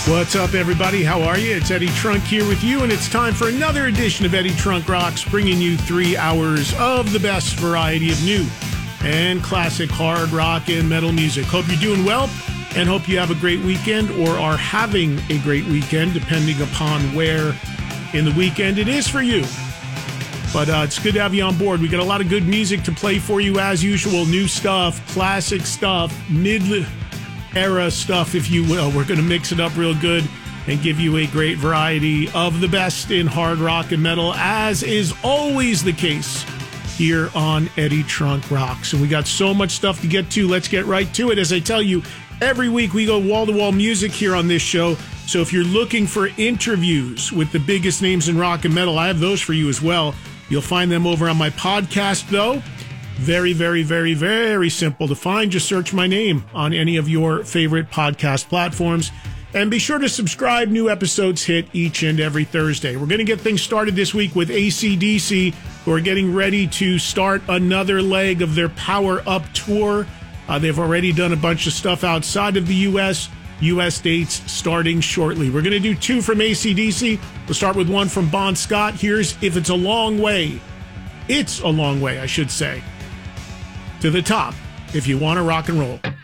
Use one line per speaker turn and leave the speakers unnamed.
What's up, everybody? How are you? It's Eddie Trunk here with you, and it's time for another edition of Eddie Trunk Rocks, bringing you 3 hours of the best variety of new and classic hard rock and metal music. Hope you're doing well, and hope you have a great weekend or are having a great weekend, depending upon where in the weekend it is for you. But it's good to have you on board. We got a lot of good music to play for you as usual. New stuff, classic stuff, mid-era stuff, if you will. We're going to mix it up real good and give you a great variety of the best in hard rock and metal, as is always the case here on Eddie Trunk Rocks. And we got so much stuff to get to. Let's get right to it. As I tell you, every week we go wall-to-wall music here on this show. So if you're looking for interviews with the biggest names in rock and metal, I have those for you as well. You'll find them over on my podcast, though. Very, very, very, very simple to find. Just search my name on any of your favorite podcast platforms. And be sure to subscribe. New episodes hit each and every Thursday. We're going to get things started this week with AC/DC, who are getting ready to start another leg of their Power Up tour. They've already done a bunch of stuff outside of the U.S. U.S. dates starting shortly. We're going to do 2 from AC/DC. We'll start with 1 from Bon Scott. Here's If It's a Long Way. It's a long way, I should say, to the top if you want to rock and roll.